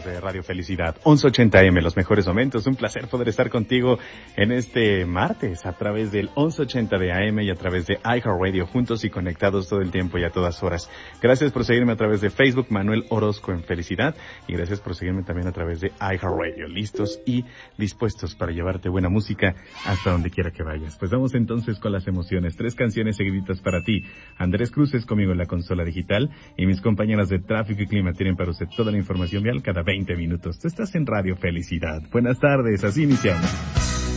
amigos de Radio Felicidad, 1180M, los mejores momentos. Un placer poder estar contigo en este martes a través del 1180 de AM y a través de iHeartRadio, juntos y conectados todo el tiempo y a todas horas. Gracias por seguirme a través de Facebook, Manuel Orozco en Felicidad, y gracias por seguirme también a través de iHeartRadio, listos y dispuestos para llevarte buena música hasta donde quiera que vayas. Pues vamos entonces con las emociones. 3 canciones seguiditas para ti. Andrés Cruz es conmigo en la consola digital y mis compañeras de tráfico y clima tienen para usted toda la información vial cada 20 minutos. Tú estás en Radio Felicidad. Buenas tardes, así iniciamos.